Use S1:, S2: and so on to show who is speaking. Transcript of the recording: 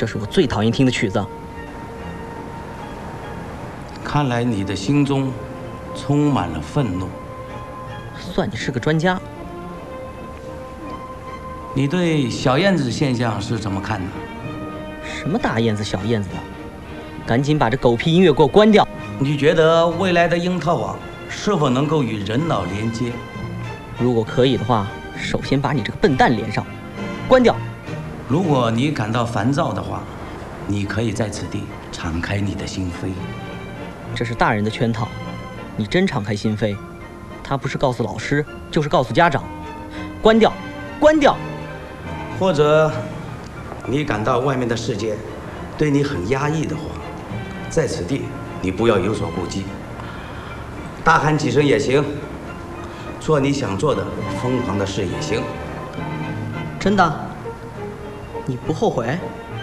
S1: 这是我最讨厌听的曲子。
S2: 看来你的心中充满了愤怒。
S1: 算你是个专家。
S2: 你对小燕子现象是怎么看的？
S1: 什么大燕子小燕子的？赶紧把这狗屁音乐给我关掉！
S2: 你觉得未来的樱桃网是否能够与人脑连接？
S1: 如果可以的话，首先把你这个笨蛋连上，关掉。
S2: 如果你感到烦躁的话，你可以在此地敞开你的心扉。
S1: 这是大人的圈套，你真敞开心扉，他不是告诉老师，就是告诉家长。关掉，关掉。
S2: 或者，你感到外面的世界对你很压抑的话，在此地你不要有所顾忌，大喊几声也行，做你想做的疯狂的事也行。
S1: 真的？你不后悔？